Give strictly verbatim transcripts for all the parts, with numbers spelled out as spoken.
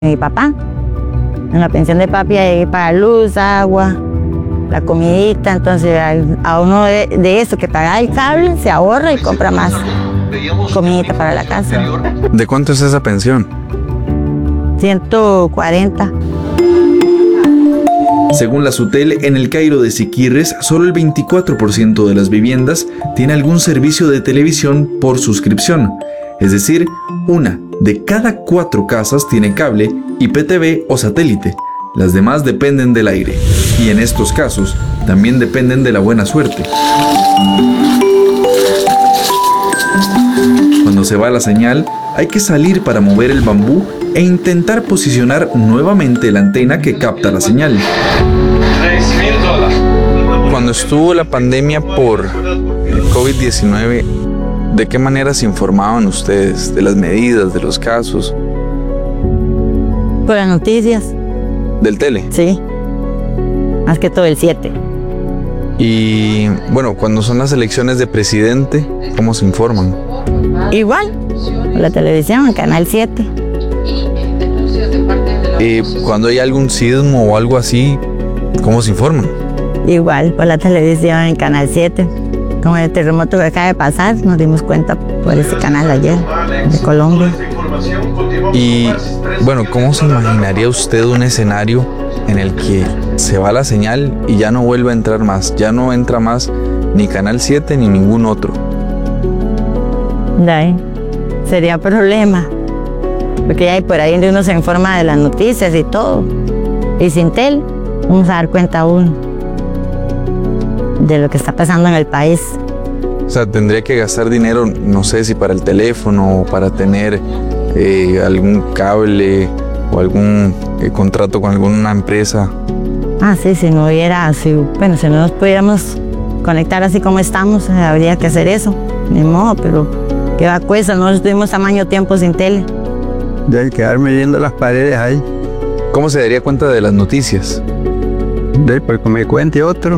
mi papá. En la pensión de papi hay para luz, agua, la comidita. Entonces a uno de, de eso que paga el cable se ahorra y compra más comidita para la casa. ¿De cuánto es esa pensión? ciento cuarenta. Según la SUTEL, en el Cairo de Siquirres, solo el veinticuatro por ciento de las viviendas tiene algún servicio de televisión por suscripción. Es decir, una de cada cuatro casas tiene cable, I P T V o satélite. Las demás dependen del aire. Y en estos casos, también dependen de la buena suerte. Cuando se va la señal, hay que salir para mover el bambú e intentar posicionar nuevamente la antena que capta la señal. Cuando estuvo la pandemia por el COVID diecinueve, ¿de qué manera se informaban ustedes de las medidas, de los casos? Por las noticias. ¿Del tele? Sí, más que todo el siete. Y bueno, cuando son las elecciones de presidente, ¿cómo se informan? Igual, por la televisión, en Canal siete. Y cuando hay algún sismo o algo así, ¿cómo se informan? Igual, por la televisión, en Canal siete. Como el terremoto que acaba de pasar, nos dimos cuenta por ese canal ayer, de Colombia. Y bueno, ¿cómo se imaginaría usted un escenario en el que se va la señal y ya no vuelve a entrar más? Ya no entra más ni Canal siete ni ningún otro. De ahí, sería problema. Porque ya hay por ahí donde uno se informa de las noticias y todo. Y sin tel, vamos a dar cuenta uno de lo que está pasando en el país. O sea, tendría que gastar dinero, no sé si para el teléfono o para tener eh, algún cable o algún eh, contrato con alguna empresa. Ah, sí, si no hubiera, si, bueno, si no nos pudiéramos conectar así como estamos, eh, habría que hacer eso. Ni modo, pero qué va cuesta, no estuvimos tamaño tiempo sin tele. De ahí quedarme viendo las paredes ahí. ¿Cómo se daría cuenta de las noticias? De ahí porque me cuente otro.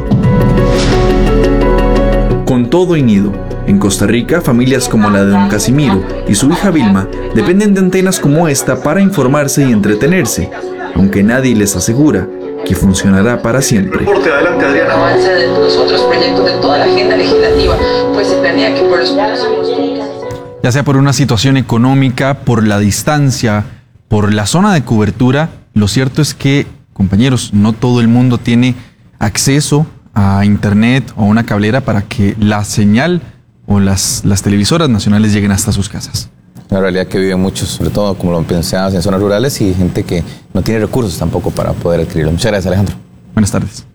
Con todo y nido, en Costa Rica, familias como la de don Casimiro y su hija Vilma dependen de antenas como esta para informarse y entretenerse, aunque nadie les asegura que funcionará para siempre. Adelante, Adriana. Avance de los otros proyectos de toda la agenda legislativa, pues se planea que por los próximos días, ya sea por una situación económica, por la distancia, por la zona de cobertura, lo cierto es que, compañeros, no todo el mundo tiene acceso a internet o a una cablera para que la señal o las, las televisoras nacionales lleguen hasta sus casas. La realidad que viven muchos, sobre todo como lo mencionabas, en zonas rurales y gente que no tiene recursos tampoco para poder adquirirlo. Muchas gracias, Alejandro. Buenas tardes.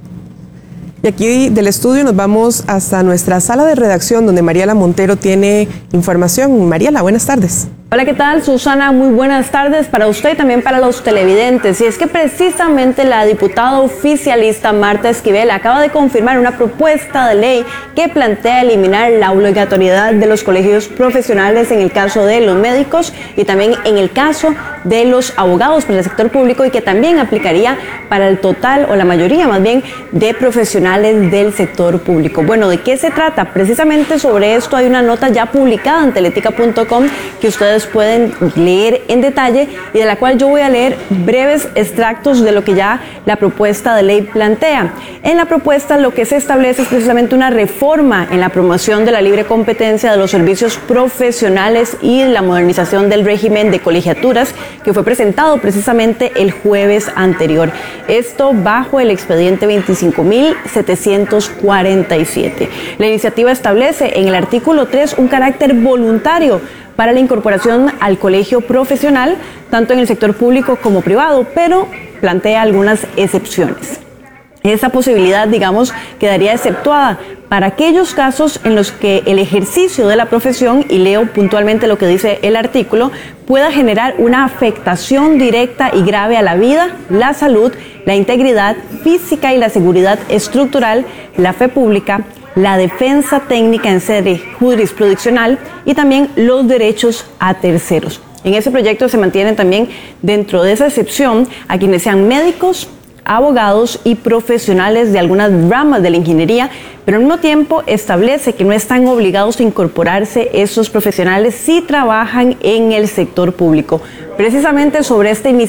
Y aquí del estudio nos vamos hasta nuestra sala de redacción donde Mariela Montero tiene información. Mariela, buenas tardes. Hola, ¿qué tal, Susana? Muy buenas tardes para usted y también para los televidentes. Y es que precisamente la diputada oficialista Marta Esquivel acaba de confirmar una propuesta de ley que plantea eliminar la obligatoriedad de los colegios profesionales en el caso de los médicos y también en el caso de los abogados para el sector público y que también aplicaría para el total o la mayoría más bien de profesionales del sector público. Bueno, ¿de qué se trata? Precisamente sobre esto hay una nota ya publicada en teletica punto com que ustedes pueden leer en detalle y de la cual yo voy a leer breves extractos de lo que ya la propuesta de ley plantea. En la propuesta lo que se establece es precisamente una reforma en la promoción de la libre competencia de los servicios profesionales y la modernización del régimen de colegiaturas que fue presentado precisamente el jueves anterior. Esto bajo el expediente veinticinco mil setecientos cuarenta y siete. La iniciativa establece en el artículo tres un carácter voluntario para la incorporación al colegio profesional, tanto en el sector público como privado, pero plantea algunas excepciones. Esa posibilidad, digamos, quedaría exceptuada para aquellos casos en los que el ejercicio de la profesión, y leo puntualmente lo que dice el artículo, pueda generar una afectación directa y grave a la vida, la salud, la integridad física y la seguridad estructural, la fe pública, la defensa técnica en sede jurisdiccional y también los derechos a terceros. En ese proyecto se mantienen también dentro de esa excepción a quienes sean médicos, abogados y profesionales de algunas ramas de la ingeniería, pero al mismo tiempo establece que no están obligados a incorporarse esos profesionales si trabajan en el sector público. Precisamente sobre esta iniciativa